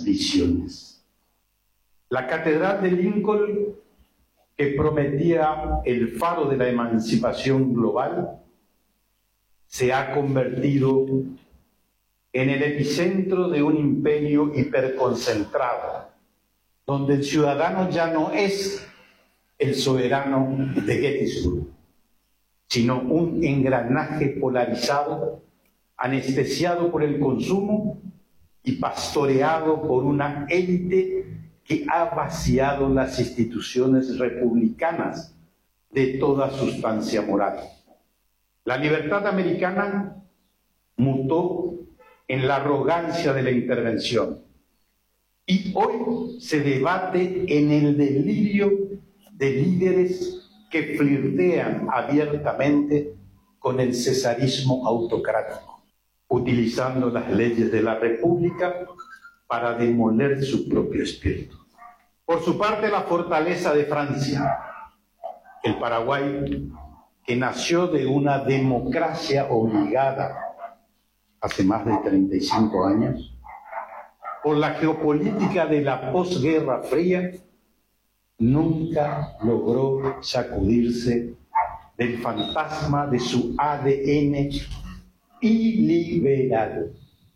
nuevas visiones. La Catedral de Lincoln, que prometía el faro de la emancipación global, se ha convertido en el epicentro de un imperio hiperconcentrado, donde el ciudadano ya no es el soberano de Gettysburg, sino un engranaje polarizado, anestesiado por el consumo y pastoreado por una élite que ha vaciado las instituciones republicanas de toda sustancia moral. La libertad americana mutó en la arrogancia de la intervención y hoy se debate en el delirio de líderes que flirtean abiertamente con el cesarismo autocrático, utilizando las leyes de la República para demoler su propio espíritu. Por su parte, la fortaleza de Francia, el Paraguay, que nació de una democracia obligada hace más de 35 años, por la geopolítica de la posguerra fría, nunca logró sacudirse del fantasma de su ADN iliberal.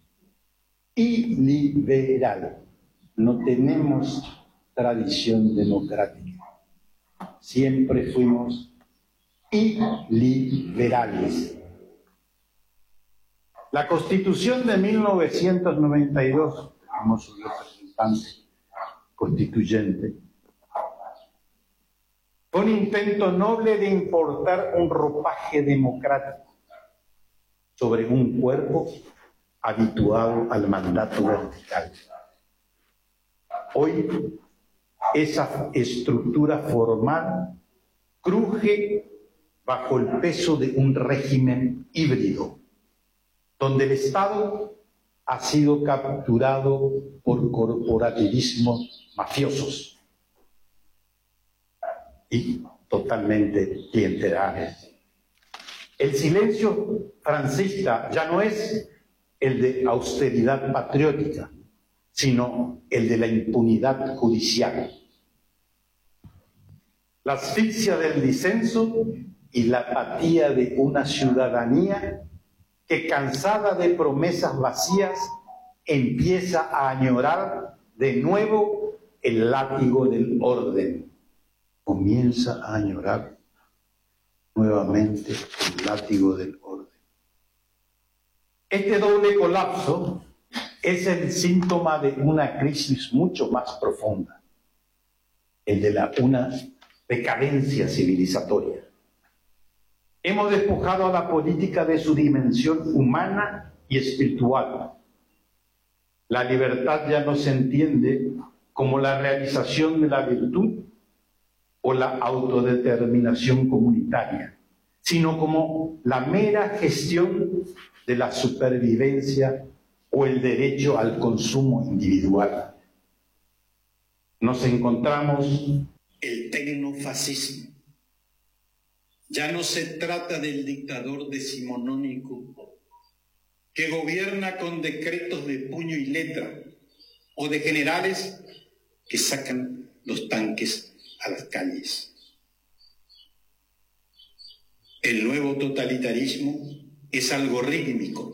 Iliberal. No tenemos tradición democrática. Siempre fuimos iliberales. La Constitución de 1992, como su representante constituyente, fue un intento noble de importar un ropaje democrático sobre un cuerpo habituado al mandato vertical. Hoy, esa estructura formal cruje bajo el peso de un régimen híbrido, donde el Estado ha sido capturado por corporativismos mafiosos y totalmente clientelares. El silencio francista ya no es el de austeridad patriótica, sino el de la impunidad judicial. La asfixia del disenso y la apatía de una ciudadanía que, cansada de promesas vacías, empieza a añorar de nuevo el látigo del orden. Comienza a añorar nuevamente el látigo del orden. Este doble colapso es el síntoma de una crisis mucho más profunda, el de una decadencia civilizatoria. Hemos despojado a la política de su dimensión humana y espiritual. La libertad ya no se entiende como la realización de la virtud o la autodeterminación comunitaria, sino como la mera gestión de la supervivencia o el derecho al consumo individual. Nos encontramos el tecnofascismo. Ya no se trata del dictador decimonónico que gobierna con decretos de puño y letra o de generales que sacan los tanques a las calles. El nuevo totalitarismo es algorítmico,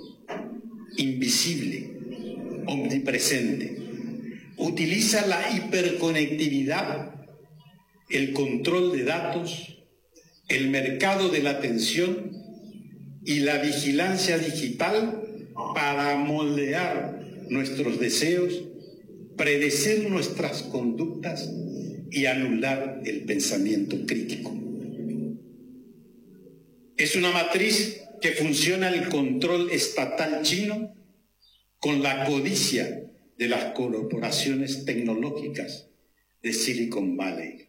invisible, omnipresente. Utiliza la hiperconectividad, el control de datos, el mercado de la atención y la vigilancia digital para moldear nuestros deseos, predecir nuestras conductas y anular el pensamiento crítico. Es una matriz que funciona el control estatal chino con la codicia de las corporaciones tecnológicas de Silicon Valley.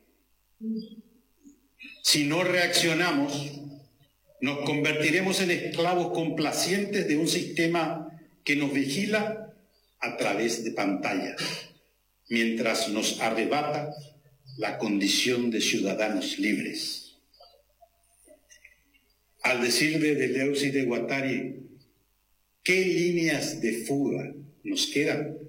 Si no reaccionamos, nos convertiremos en esclavos complacientes de un sistema que nos vigila a través de pantallas, mientras nos arrebata la condición de ciudadanos libres. Al decir de Deleuze y de Guattari, ¿qué líneas de fuga nos quedan?